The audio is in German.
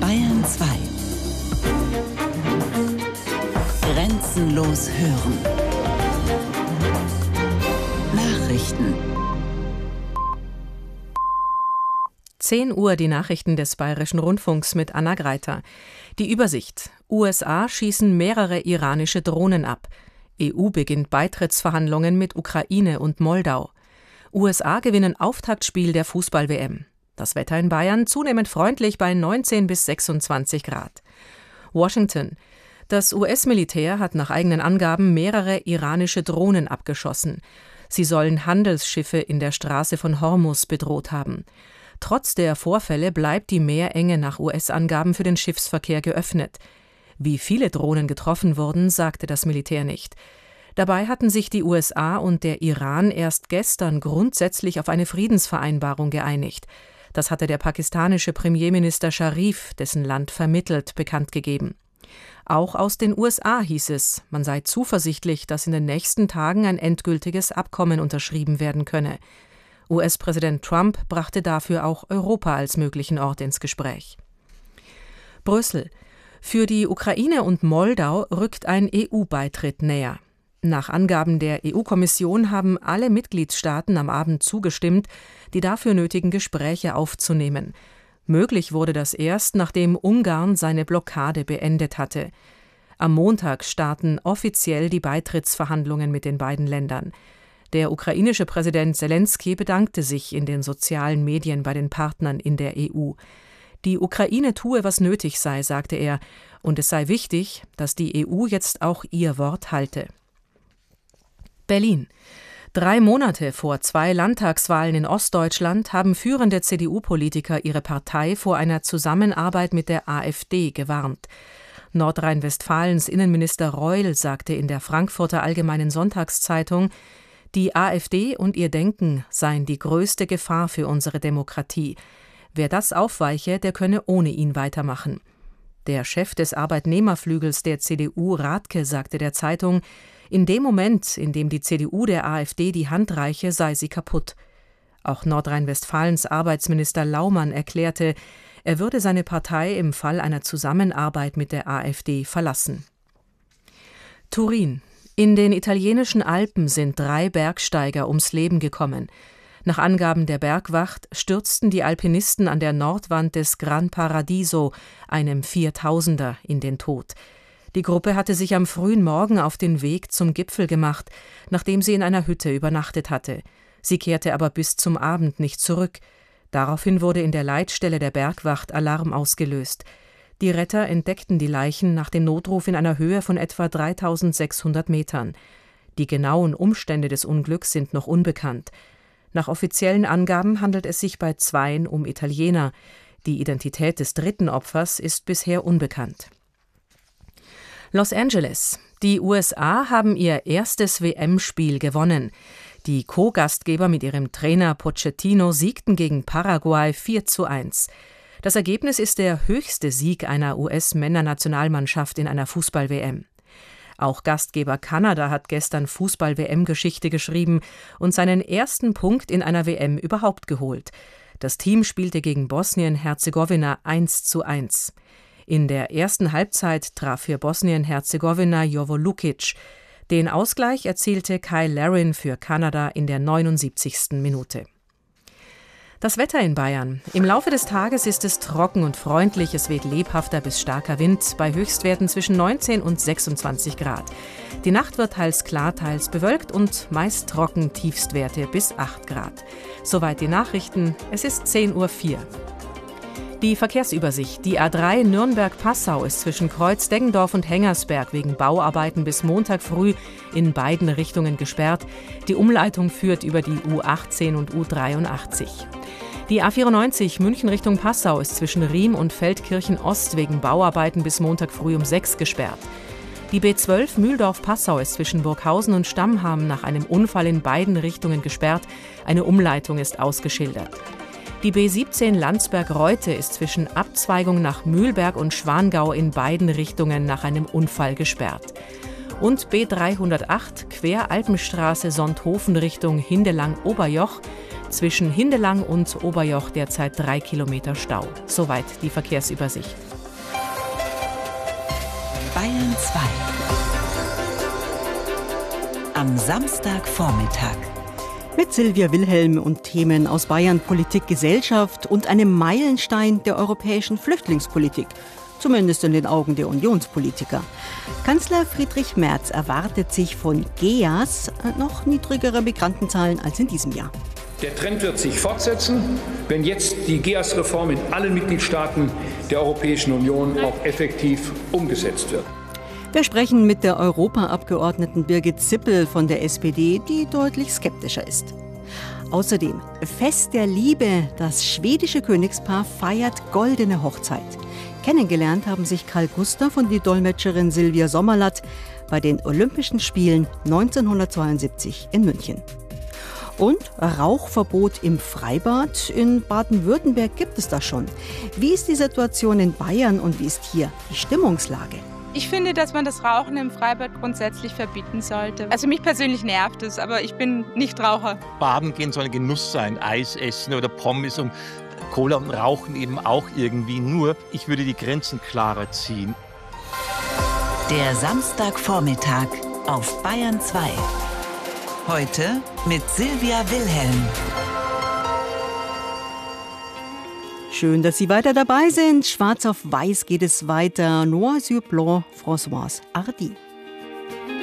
Bayern 2. Grenzenlos hören. Nachrichten. 10 Uhr die Nachrichten des Bayerischen Rundfunks mit Anna Greiter. Die Übersicht. USA schießen mehrere iranische Drohnen ab. EU beginnt Beitrittsverhandlungen mit Ukraine und Moldau. USA gewinnen Auftaktspiel der Fußball-WM. Das Wetter in Bayern zunehmend freundlich bei 19 bis 26 Grad. Washington. Das US-Militär hat nach eigenen Angaben mehrere iranische Drohnen abgeschossen. Sie sollen Handelsschiffe in der Straße von Hormuz bedroht haben. Trotz der Vorfälle bleibt die Meerenge nach US-Angaben für den Schiffsverkehr geöffnet. Wie viele Drohnen getroffen wurden, sagte das Militär nicht. Dabei hatten sich die USA und der Iran erst gestern grundsätzlich auf eine Friedensvereinbarung geeinigt. Das hatte der pakistanische Premierminister Sharif, dessen Land vermittelt, bekannt gegeben. Auch aus den USA hieß es, man sei zuversichtlich, dass in den nächsten Tagen ein endgültiges Abkommen unterschrieben werden könne. US-Präsident Trump brachte dafür auch Europa als möglichen Ort ins Gespräch. Brüssel. Für die Ukraine und Moldau rückt ein EU-Beitritt näher. Nach Angaben der EU-Kommission haben alle Mitgliedstaaten am Abend zugestimmt, die dafür nötigen Gespräche aufzunehmen. Möglich wurde das erst, nachdem Ungarn seine Blockade beendet hatte. Am Montag starten offiziell die Beitrittsverhandlungen mit den beiden Ländern. Der ukrainische Präsident Selenskyj bedankte sich in den sozialen Medien bei den Partnern in der EU. Die Ukraine tue, was nötig sei, sagte er, und es sei wichtig, dass die EU jetzt auch ihr Wort halte. Berlin. 3 Monate vor 2 Landtagswahlen in Ostdeutschland haben führende CDU-Politiker ihre Partei vor einer Zusammenarbeit mit der AfD gewarnt. Nordrhein-Westfalens Innenminister Reul sagte in der Frankfurter Allgemeinen Sonntagszeitung, die AfD und ihr Denken seien die größte Gefahr für unsere Demokratie. Wer das aufweiche, der könne ohne ihn weitermachen. Der Chef des Arbeitnehmerflügels der CDU, Rathke, sagte der Zeitung, in dem Moment, in dem die CDU der AfD die Hand reiche, sei sie kaputt. Auch Nordrhein-Westfalens Arbeitsminister Laumann erklärte, er würde seine Partei im Fall einer Zusammenarbeit mit der AfD verlassen. Turin. In den italienischen Alpen sind 3 Bergsteiger ums Leben gekommen. Nach Angaben der Bergwacht stürzten die Alpinisten an der Nordwand des Gran Paradiso, einem 4000er, in den Tod. Die Gruppe hatte sich am frühen Morgen auf den Weg zum Gipfel gemacht, nachdem sie in einer Hütte übernachtet hatte. Sie kehrte aber bis zum Abend nicht zurück. Daraufhin wurde in der Leitstelle der Bergwacht Alarm ausgelöst. Die Retter entdeckten die Leichen nach dem Notruf in einer Höhe von etwa 3600 Metern. Die genauen Umstände des Unglücks sind noch unbekannt. Nach offiziellen Angaben handelt es sich bei 2 um Italiener. Die Identität des 3. Opfers ist bisher unbekannt. Los Angeles. Die USA haben ihr erstes WM-Spiel gewonnen. Die Co-Gastgeber mit ihrem Trainer Pochettino siegten gegen Paraguay 4:1. Das Ergebnis ist der höchste Sieg einer US-Männernationalmannschaft in einer Fußball-WM. Auch Gastgeber Kanada hat gestern Fußball-WM-Geschichte geschrieben und seinen ersten Punkt in einer WM überhaupt geholt. Das Team spielte gegen Bosnien-Herzegowina 1:1. In der ersten Halbzeit traf für Bosnien-Herzegowina Jovo Lukic. Den Ausgleich erzielte Kyle Larin für Kanada in der 79. Minute. Das Wetter in Bayern. Im Laufe des Tages ist es trocken und freundlich. Es weht lebhafter bis starker Wind bei Höchstwerten zwischen 19 und 26 Grad. Die Nacht wird teils klar, teils bewölkt und meist trocken, Tiefstwerte bis 8 Grad. Soweit die Nachrichten. Es ist 10:04 Uhr. Die Verkehrsübersicht. Die A3 Nürnberg-Passau ist zwischen Kreuz-Deggendorf und Hengersberg wegen Bauarbeiten bis Montag früh in beiden Richtungen gesperrt. Die Umleitung führt über die U18 und U83. Die A94 München Richtung Passau ist zwischen Riem und Feldkirchen-Ost wegen Bauarbeiten bis Montag früh um 6 gesperrt. Die B12 Mühldorf-Passau ist zwischen Burghausen und Stammham nach einem Unfall in beiden Richtungen gesperrt. Eine Umleitung ist ausgeschildert. Die B17 Landsberg-Reute ist zwischen Abzweigung nach Mühlberg und Schwangau in beiden Richtungen nach einem Unfall gesperrt. Und B308 Quer Alpenstraße Sonthofen Richtung Hindelang-Oberjoch Zwischen Hindelang und Oberjoch derzeit 3 Kilometer Stau. Soweit die Verkehrsübersicht. Bayern 2. Am Samstagvormittag. Mit Silvia Wilhelm und Themen aus Bayern, Politik, Gesellschaft und einem Meilenstein der europäischen Flüchtlingspolitik. Zumindest in den Augen der Unionspolitiker. Kanzler Friedrich Merz erwartet sich von GEAS noch niedrigere Migrantenzahlen als in diesem Jahr. Der Trend wird sich fortsetzen, wenn jetzt die GEAS-Reform in allen Mitgliedstaaten der Europäischen Union auch effektiv umgesetzt wird. Wir sprechen mit der Europaabgeordneten Birgit Zippel von der SPD, die deutlich skeptischer ist. Außerdem Fest der Liebe. Das schwedische Königspaar feiert goldene Hochzeit. Kennengelernt haben sich Carl Gustaf und die Dolmetscherin Silvia Sommerlath bei den Olympischen Spielen 1972 in München. Und Rauchverbot im Freibad. In Baden-Württemberg gibt es das schon. Wie ist die Situation in Bayern und wie ist hier die Stimmungslage? Ich finde, dass man das Rauchen im Freibad grundsätzlich verbieten sollte. Also mich persönlich nervt es, aber ich bin nicht Raucher. Baden gehen soll ein Genuss sein, Eis essen oder Pommes und Cola und Rauchen eben auch irgendwie. Nur, ich würde die Grenzen klarer ziehen. Der Samstagvormittag auf Bayern 2. Heute mit Silvia Wilhelm. Schön, dass Sie weiter dabei sind. Schwarz auf Weiß geht es weiter. Noir sur Blanc, Françoise Hardy.